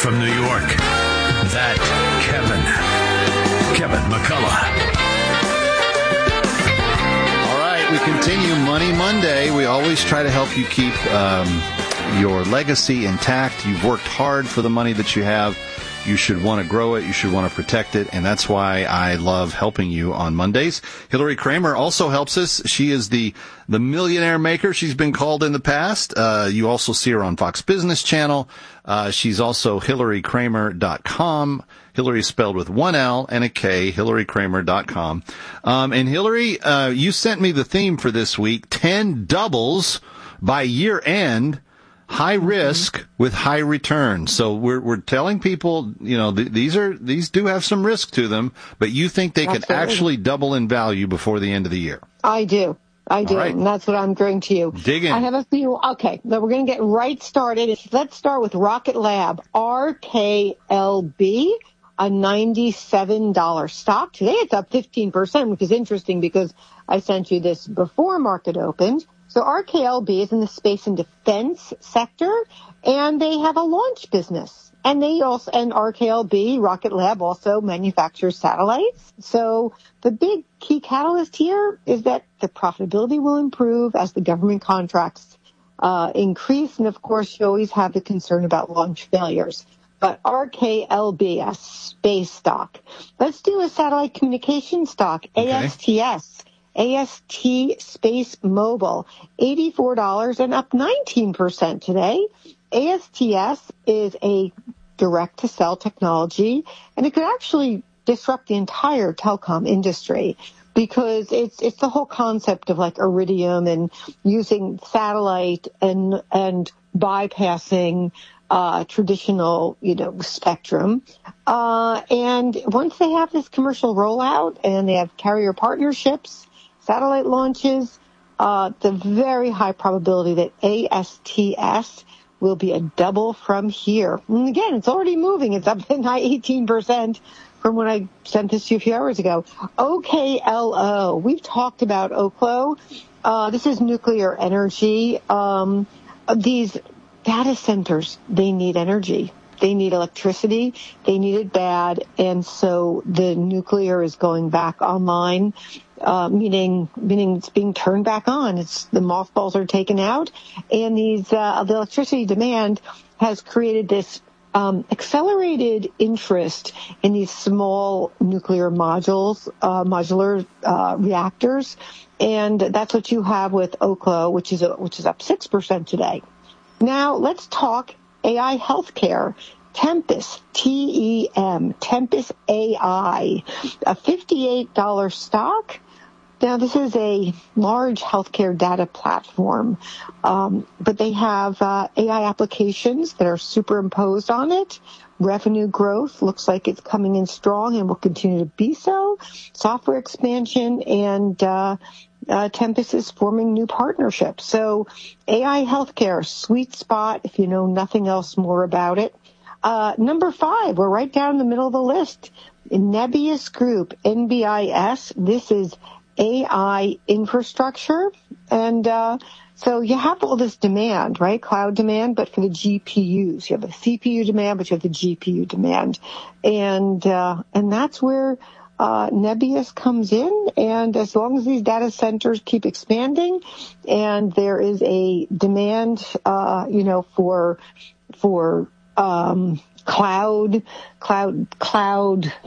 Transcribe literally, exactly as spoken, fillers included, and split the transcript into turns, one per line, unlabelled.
from New York, that Kevin, Kevin McCullough.
All right, we continue Money Monday. We always try to help you keep um, your legacy intact. You've worked hard for the money that you have. You should want to grow it. You should want to protect it. And that's why I love helping you on Mondays. Hillary Kramer also helps us. She is the, the millionaire maker. She's been called in the past. Uh, you also see her on Fox Business Channel. Uh, she's also Hillary Kramer dot com. Hillary is spelled with one L and a K, Hillary Kramer dot com. Um, and Hillary, uh, you sent me the theme for this week, ten doubles by year end. High risk with high return. So we're we're telling people, you know, th- these are these do have some risk to them, but you think they Absolutely. could actually double in value before the end of the year.
I do. I do. Right. And that's what I'm bringing to you.
Dig in.
I have a few. Okay. Now we're going to get right started. Let's start with Rocket Lab, R K L B, a ninety-seven dollars stock. Today it's up fifteen percent, which is interesting because I sent you this before market opened. So R K L B is in the space and defense sector, and they have a launch business. And they also, and R K L B, Rocket Lab, also manufactures satellites. So the big key catalyst here is that the profitability will improve as the government contracts uh, increase. And of course, you always have the concern about launch failures. But R K L B, a space stock. Let's do a satellite communication stock, okay. A S T S. A S T Space Mobile, eighty-four dollars and up nineteen percent today. A S T S is a direct-to-cell technology, and it could actually disrupt the entire telecom industry because it's it's the whole concept of like Iridium and using satellite and and bypassing uh traditional, you know, spectrum. Uh and once they have this commercial rollout and they have carrier partnerships, satellite launches, uh, the very high probability that A S T S will be a double from here. And again, it's already moving. It's up in high eighteen percent from when I sent this to you a few hours ago. O K L O. We've talked about Oklo. Uh, this is nuclear energy. Um, these data centers, they need energy. They need electricity. They need it bad. And so the nuclear is going back online. Uh, meaning, meaning it's being turned back on. It's the mothballs are taken out, and these uh, the electricity demand has created this um, accelerated interest in these small nuclear modules, uh, modular uh, reactors, and that's what you have with Oklo, which is a, which is up six percent today. Now let's talk A I healthcare. Tempus, T E M, Tempus A I, a fifty-eight dollars stock. Now, this is a large healthcare data platform, um, but they have uh, A I applications that are superimposed on it. Revenue growth looks like it's coming in strong and will continue to be so. Software expansion and uh, uh, Tempus is forming new partnerships. So A I healthcare, sweet spot if you know nothing else more about it. Uh, number five, we're right down the middle of the list. Nebius Group, N B I S. This is A I infrastructure. And uh, so you have all this demand, right? Cloud demand, but for the G P Us. You have the C P U demand, but you have the G P U demand. And uh, and that's where uh, Nebius comes in. And as long as these data centers keep expanding and there is a demand, uh, you know, for for um, cloud, cloud, cloud